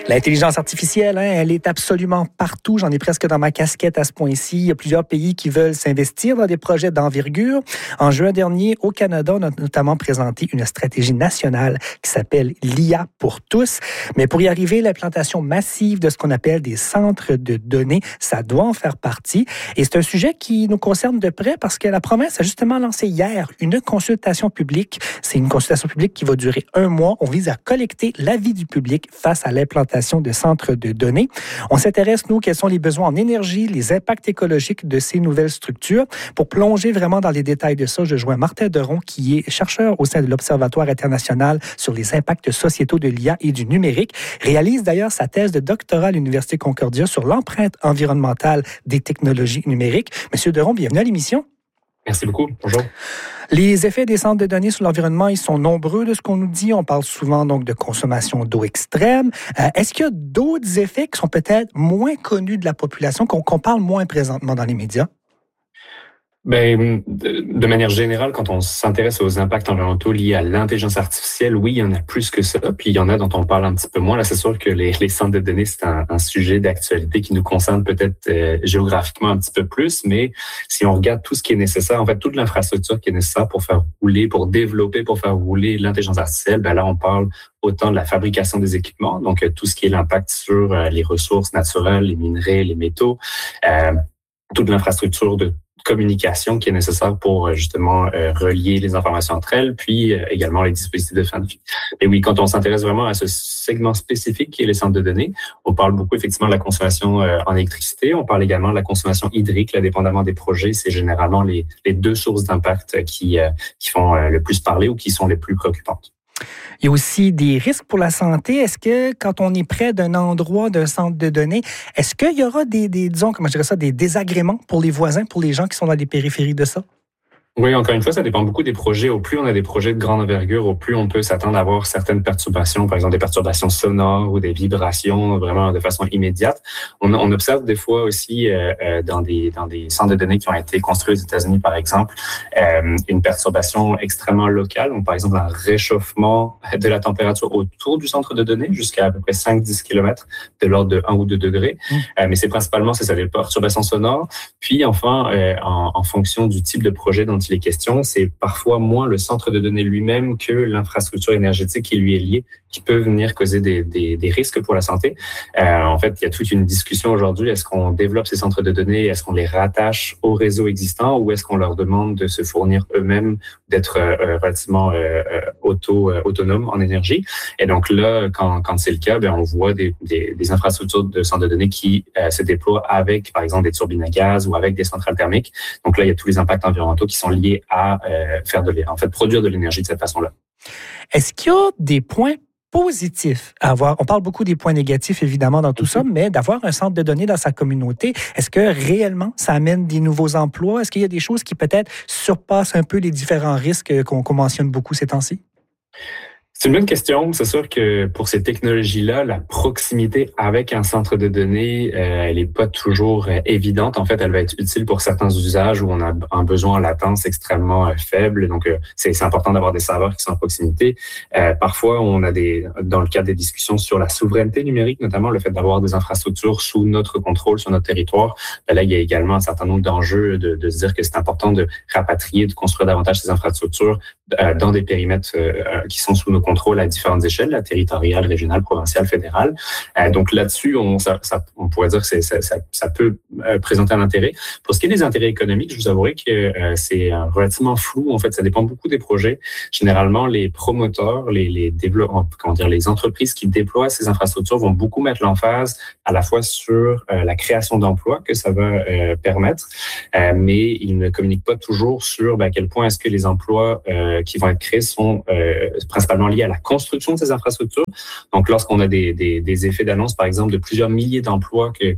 L'intelligence artificielle, elle est absolument partout. J'en ai presque dans ma casquette à ce point-ci. Il y a plusieurs pays qui veulent s'investir dans des projets d'envergure. En juin dernier, au Canada, on a notamment présenté une stratégie nationale qui s'appelle l'IA pour tous. Mais pour y arriver, l'implantation massive de ce qu'on appelle des centres de données, ça doit en faire partie. Et c'est un sujet qui nous concerne de près parce que la province a justement lancé hier une consultation publique. C'est une consultation publique qui va durer 1 mois. On vise à collecter l'avis du public face à l'implantation de centres de données. On s'intéresse, nous, quels sont les besoins en énergie, les impacts écologiques de ces nouvelles structures. Pour plonger vraiment dans les détails de ça, je joins Martin Deron, qui est chercheur au sein de l'Observatoire international sur les impacts sociétaux de l'IA et du numérique. Réalise d'ailleurs sa thèse de doctorat à l'Université Concordia sur l'empreinte environnementale des technologies numériques. Monsieur Deron, bienvenue à l'émission. Merci beaucoup. Bonjour. Les effets des centres de données sur l'environnement, ils sont nombreux de ce qu'on nous dit. On parle souvent donc de consommation d'eau extrême. Est-ce qu'il y a d'autres effets qui sont peut-être moins connus de la population, qu'on parle moins présentement dans les médias? De manière générale, quand on s'intéresse aux impacts environnementaux liés à l'intelligence artificielle, oui, il y en a plus que ça. Puis il y en a dont on parle un petit peu moins. Là, c'est sûr que les centres de données, c'est un sujet d'actualité qui nous concerne peut-être géographiquement un petit peu plus. Mais si on regarde tout ce qui est nécessaire, en fait, toute l'infrastructure qui est nécessaire pour faire rouler, pour développer, pour faire rouler l'intelligence artificielle, là, on parle autant de la fabrication des équipements, donc tout ce qui est l'impact sur les ressources naturelles, les minerais, les métaux, toute l'infrastructure de communication qui est nécessaire pour justement relier les informations entre elles, puis également les dispositifs de fin de vie. Et oui, quand on s'intéresse vraiment à ce segment spécifique qui est les centres de données, on parle beaucoup effectivement de la consommation en électricité, on parle également de la consommation hydrique, là, dépendamment des projets, c'est généralement les 2 sources d'impact qui font le plus parler ou qui sont les plus préoccupantes. Il y a aussi des risques pour la santé. Est-ce que quand on est près d'un endroit, d'un centre de données, est-ce qu'il y aura des désagréments pour les voisins, pour les gens qui sont dans les périphéries de ça? Oui, encore une fois, ça dépend beaucoup des projets. Au plus on a des projets de grande envergure, au plus on peut s'attendre à avoir certaines perturbations, par exemple des perturbations sonores ou des vibrations vraiment de façon immédiate. On observe des fois aussi dans des centres de données qui ont été construits aux États-Unis, par exemple, une perturbation extrêmement locale. Donc, par exemple, un réchauffement de la température autour du centre de données jusqu'à peu près 5-10 km de l'ordre de 1 ou 2 degrés. Mais c'est principalement, c'est ça, des perturbations sonores. Puis enfin, en fonction du type de projet dont il est question, c'est parfois moins le centre de données lui-même que l'infrastructure énergétique qui lui est liée, qui peut venir causer des risques pour la santé. En fait, il y a toute une discussion aujourd'hui. Est-ce qu'on développe ces centres de données? Est-ce qu'on les rattache au réseau existant ou est-ce qu'on leur demande de se fournir eux-mêmes, d'être relativement autonomes en énergie? Et donc là, quand c'est le cas, on voit des infrastructures de centres de données qui se déploient avec, par exemple, des turbines à gaz ou avec des centrales thermiques. Donc là, il y a tous les impacts environnementaux qui sont liés à produire de l'énergie de cette façon-là. Est-ce qu'il y a des points positifs à avoir? On parle beaucoup des points négatifs, évidemment, dans tout ça, mais d'avoir un centre de données dans sa communauté, est-ce que réellement, ça amène des nouveaux emplois? Est-ce qu'il y a des choses qui peut-être surpassent un peu les différents risques qu'on mentionne beaucoup ces temps-ci? C'est une bonne question. C'est sûr que pour ces technologies-là, la proximité avec un centre de données, elle n'est pas toujours évidente. En fait, elle va être utile pour certains usages où on a un besoin en latence extrêmement faible. Donc, c'est important d'avoir des serveurs qui sont en proximité. Parfois, on a dans le cadre des discussions sur la souveraineté numérique, notamment le fait d'avoir des infrastructures sous notre contrôle, sur notre territoire. Là, il y a également un certain nombre d'enjeux de se dire que c'est important de rapatrier, de construire davantage ces infrastructures dans des périmètres qui sont sous nos contrôles à différentes échelles, la territoriale, régionale, provinciale, fédérale. Donc là-dessus, on pourrait dire que ça peut présenter un intérêt. Pour ce qui est des intérêts économiques, je vous avouerai que c'est relativement flou. En fait, ça dépend beaucoup des projets. Généralement, les promoteurs, les entreprises qui déploient ces infrastructures vont beaucoup mettre l'emphase à la fois sur la création d'emplois que ça va permettre, mais ils ne communiquent pas toujours sur à quel point est-ce que les emplois qui vont être créés sont principalement liés à la construction de ces infrastructures. Donc, lorsqu'on a des effets d'annonce, par exemple, de plusieurs milliers d'emplois que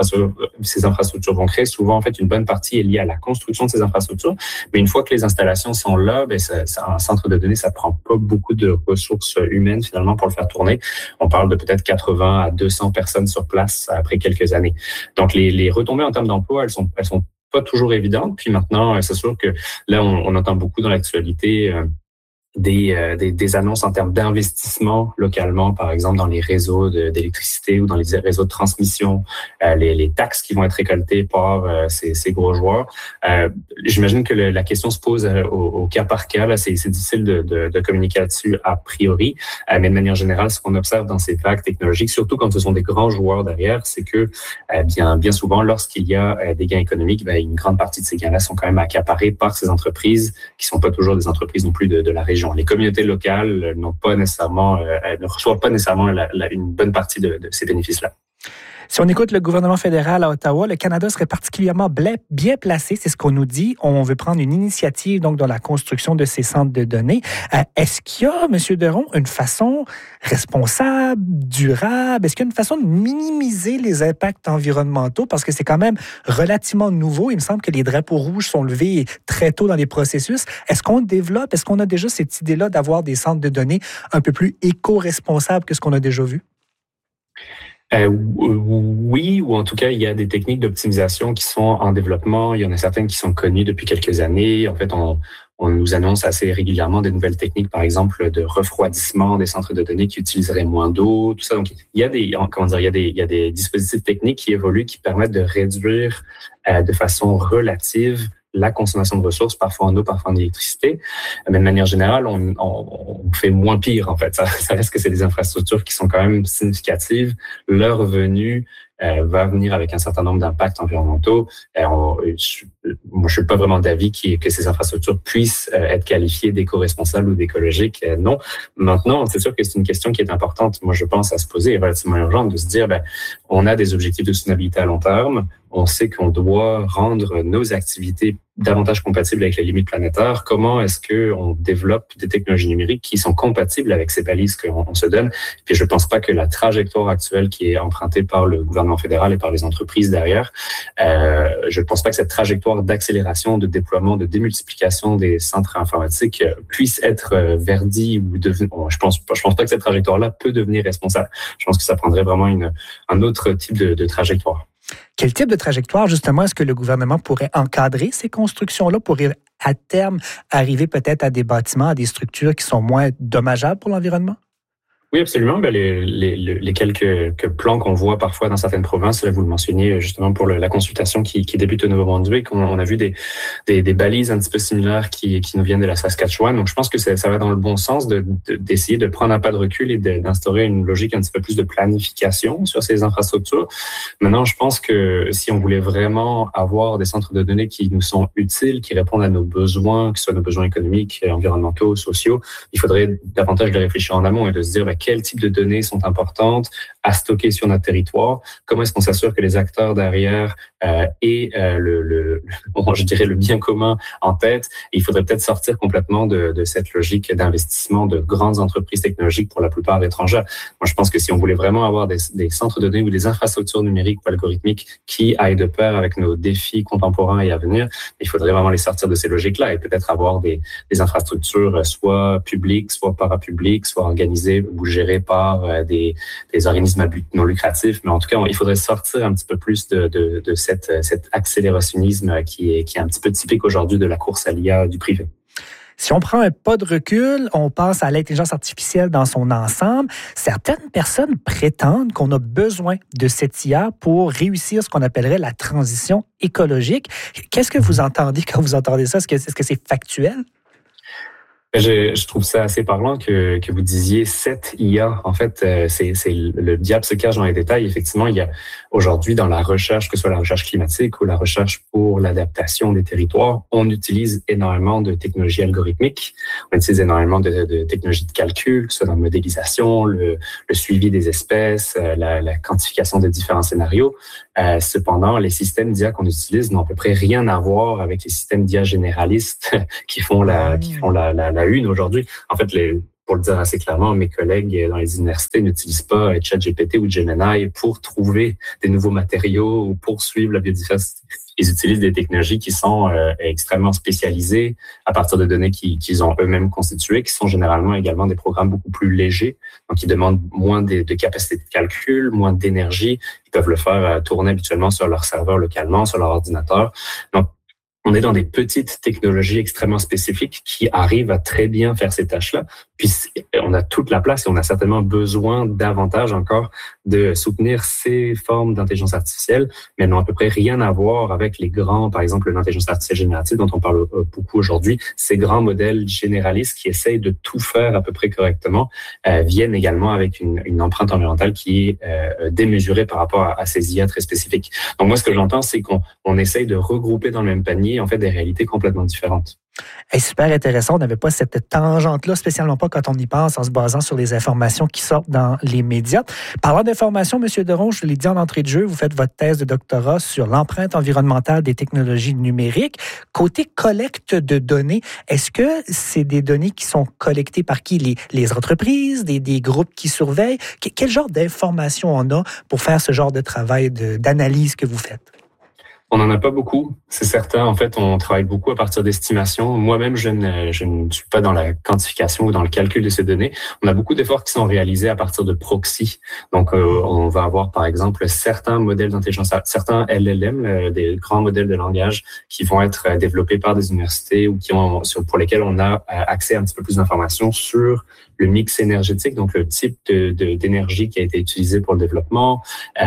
ces infrastructures vont créer, souvent, en fait, une bonne partie est liée à la construction de ces infrastructures. Mais une fois que les installations sont là, un centre de données, ça prend pas beaucoup de ressources humaines, finalement, pour le faire tourner. On parle de peut-être 80 à 200 personnes sur place après quelques années. Donc, les retombées en termes d'emploi, elles sont pas toujours évidentes. Puis maintenant, c'est sûr que là, on entend beaucoup dans l'actualité des annonces en termes d'investissement localement, par exemple dans les réseaux d'électricité ou dans les réseaux de transmission, les taxes qui vont être récoltées par ces gros joueurs. J'imagine que la question se pose au cas par cas. Là, c'est difficile de communiquer là-dessus a priori, mais de manière générale, ce qu'on observe dans ces vagues technologiques, surtout quand ce sont des grands joueurs derrière, c'est que bien souvent, lorsqu'il y a des gains économiques, une grande partie de ces gains-là sont quand même accaparés par ces entreprises qui sont pas toujours des entreprises non plus de la région. Les communautés locales n'ont pas nécessairement, ne reçoivent pas nécessairement une bonne partie de ces bénéfices-là. Si on écoute le gouvernement fédéral à Ottawa, le Canada serait particulièrement bien placé, c'est ce qu'on nous dit. On veut prendre une initiative donc dans la construction de ces centres de données. Est-ce qu'il y a, M. Deron, une façon responsable, durable? Est-ce qu'il y a une façon de minimiser les impacts environnementaux? Parce que c'est quand même relativement nouveau. Il me semble que les drapeaux rouges sont levés très tôt dans les processus. Est-ce qu'on développe, est-ce qu'on a déjà cette idée-là d'avoir des centres de données un peu plus éco-responsables que ce qu'on a déjà vu? Oui, ou en tout cas, il y a des techniques d'optimisation qui sont en développement. Il y en a certaines qui sont connues depuis quelques années. En fait, on nous annonce assez régulièrement des nouvelles techniques, par exemple, de refroidissement des centres de données qui utiliseraient moins d'eau, tout ça. Donc, il y a des dispositifs techniques qui évoluent, qui permettent de réduire de façon relative la consommation de ressources, parfois en eau, parfois en électricité. Mais de manière générale, on fait moins pire, en fait. Ça reste que c'est des infrastructures qui sont quand même significatives. Leur revenu va venir avec un certain nombre d'impacts environnementaux. Moi, je suis pas vraiment d'avis que ces infrastructures puissent être qualifiées d'éco-responsables ou d'écologiques. Non. Maintenant, c'est sûr que c'est une question qui est importante. Moi, je pense à se poser, relativement urgente, de se dire, on a des objectifs de soutenabilité à long terme. On sait qu'on doit rendre nos activités davantage compatibles avec les limites planétaires. Comment est-ce qu'on développe des technologies numériques qui sont compatibles avec ces balises qu'on se donne? Puis je ne pense pas que la trajectoire actuelle qui est empruntée par le gouvernement fédéral et par les entreprises derrière, je ne pense pas que cette trajectoire d'accélération, de déploiement, de démultiplication des centres informatiques puisse être verdie ou devenir. Je pense pas que cette trajectoire-là peut devenir responsable. Je pense que ça prendrait vraiment un autre type de trajectoire. Quel type de trajectoire, justement, est-ce que le gouvernement pourrait encadrer ces constructions-là pour, à terme, arriver peut-être à des bâtiments, à des structures qui sont moins dommageables pour l'environnement? Oui, absolument. Les quelques plans qu'on voit parfois dans certaines provinces, là, vous le mentionniez justement pour la consultation qui débute au Nouveau-Brunswick, on a vu des balises un petit peu similaires qui nous viennent de la Saskatchewan. Donc, je pense que ça va dans le bon sens d'essayer de prendre un pas de recul et d'instaurer une logique un petit peu plus de planification sur ces infrastructures. Maintenant, je pense que si on voulait vraiment avoir des centres de données qui nous sont utiles, qui répondent à nos besoins, que ce soit nos besoins économiques, environnementaux, sociaux, il faudrait davantage de réfléchir en amont et de se dire quel type de données sont importantes à stocker sur notre territoire, comment est-ce qu'on s'assure que les acteurs derrière aient je dirais le bien commun en tête. Et il faudrait peut-être sortir complètement de cette logique d'investissement de grandes entreprises technologiques pour la plupart étrangères. Moi, je pense que si on voulait vraiment avoir des centres de données ou des infrastructures numériques ou algorithmiques qui aillent de pair avec nos défis contemporains et à venir, il faudrait vraiment les sortir de ces logiques-là et peut-être avoir des infrastructures soit publiques, soit parapubliques, soit organisées ou gérées par des organismes à but non lucratif. Mais en tout cas, il faudrait sortir un petit peu plus de cet accélérationnisme qui est un petit peu typique aujourd'hui de la course à l'IA du privé. Si on prend un pas de recul, on pense à l'intelligence artificielle dans son ensemble. Certaines personnes prétendent qu'on a besoin de cette IA pour réussir ce qu'on appellerait la transition écologique. Qu'est-ce que vous entendez quand vous entendez ça? Est-ce que c'est factuel? Je trouve ça assez parlant que vous disiez cette IA. En fait, c'est le diable se cache dans les détails. Effectivement, il y a aujourd'hui dans la recherche, que ce soit la recherche climatique ou la recherche pour l'adaptation des territoires, on utilise énormément de technologies algorithmiques. On utilise énormément de technologies de calcul, que ce soit dans la modélisation, le suivi des espèces, la quantification de différents scénarios. Cependant, les systèmes d'IA qu'on utilise n'ont à peu près rien à voir avec les systèmes d'IA généralistes qui font la une aujourd'hui. En fait, pour le dire assez clairement, mes collègues dans les universités n'utilisent pas ChatGPT ou Gemini pour trouver des nouveaux matériaux ou poursuivre la biodiversité. Ils utilisent des technologies qui sont extrêmement spécialisées à partir de données qu'ils ont eux-mêmes constituées, qui sont généralement également des programmes beaucoup plus légers, donc qui demandent moins de capacité de calcul, moins d'énergie. Ils peuvent le faire tourner habituellement sur leur serveur localement, sur leur ordinateur. Donc, On est dans des petites technologies extrêmement spécifiques qui arrivent à très bien faire ces tâches-là. Puis on a toute la place et on a certainement besoin davantage encore de soutenir ces formes d'intelligence artificielle, mais elles n'ont à peu près rien à voir avec les grands, par exemple, l'intelligence artificielle générative dont on parle beaucoup aujourd'hui. Ces grands modèles généralistes qui essayent de tout faire à peu près correctement viennent également avec une empreinte environnementale qui est démesurée par rapport à ces IA très spécifiques. Donc moi, ce que j'entends, c'est qu'on essaye de regrouper dans le même panier en fait des réalités complètement différentes. Hey, super intéressant. On n'avait pas cette tangente-là, spécialement pas quand on y pense en se basant sur les informations qui sortent dans les médias. Parlant d'informations, M. Deron, je l'ai dit en entrée de jeu, vous faites votre thèse de doctorat sur l'empreinte environnementale des technologies numériques. Côté collecte de données, est-ce que c'est des données qui sont collectées par qui? Les entreprises, des groupes qui surveillent? Quel genre d'informations on a pour faire ce genre de travail d'analyse que vous faites? On n'en a pas beaucoup, c'est certain. En fait, on travaille beaucoup à partir d'estimations. Moi-même, je ne suis pas dans la quantification ou dans le calcul de ces données. On a beaucoup d'efforts qui sont réalisés à partir de proxys. Donc, on va avoir, par exemple, certains modèles d'intelligence, certains LLM, des grands modèles de langage qui vont être développés par des universités ou pour lesquels on a accès à un petit peu plus d'informations sur le mix énergétique, donc le type d'énergie qui a été utilisé pour le développement,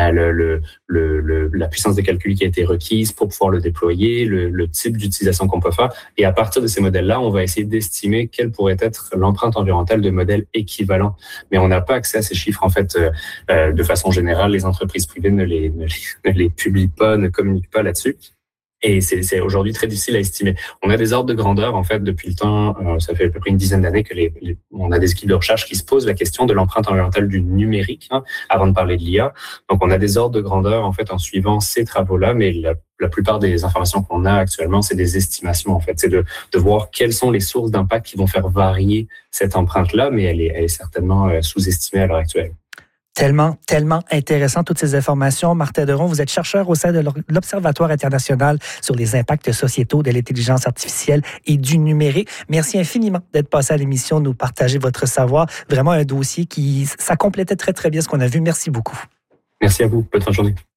la puissance de calcul qui a été requise pour pouvoir le déployer, le type d'utilisation qu'on peut faire. Et à partir de ces modèles-là, on va essayer d'estimer quelle pourrait être l'empreinte environnementale de modèles équivalents. Mais on n'a pas accès à ces chiffres, en fait, de façon générale. Les entreprises privées ne les publient pas, ne communiquent pas là-dessus. Et c'est aujourd'hui très difficile à estimer. On a des ordres de grandeur, en fait, depuis le temps, ça fait à peu près une dizaine d'années que on a des équipes de recherche qui se posent la question de l'empreinte environnementale du numérique, avant de parler de l'IA. Donc, on a des ordres de grandeur, en fait, en suivant ces travaux-là, mais la plupart des informations qu'on a actuellement, c'est des estimations, en fait. C'est de voir quelles sont les sources d'impact qui vont faire varier cette empreinte-là, mais elle est certainement sous-estimée à l'heure actuelle. Tellement intéressant, toutes ces informations. Martin Deron, vous êtes chercheur au sein de l'Observatoire international sur les impacts sociétaux de l'intelligence artificielle et du numérique. Merci infiniment d'être passé à l'émission, nous partager votre savoir. Vraiment un dossier ça complétait très, très bien ce qu'on a vu. Merci beaucoup. Merci à vous. Bonne fin de journée.